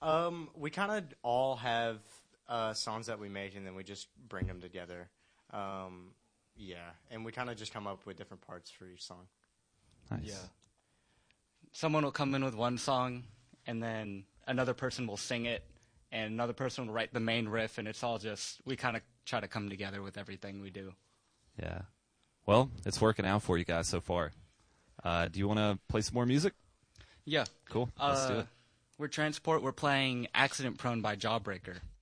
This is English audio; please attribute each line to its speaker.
Speaker 1: We kind of all have songs that we make, and then we just bring them together. Yeah, and we kind of just come up with different parts for each song.
Speaker 2: Nice.
Speaker 3: Yeah. Someone will come in with one song, and then another person will sing it, and another person will write the main riff, and it's all just, we kind of try to come together with everything we do.
Speaker 2: Yeah. Well, it's working out for you guys so far. Do you want to play some more music?
Speaker 3: Yeah.
Speaker 2: Cool. Let's do it.
Speaker 3: We're Transport. We're playing Accident Prone by Jawbreaker.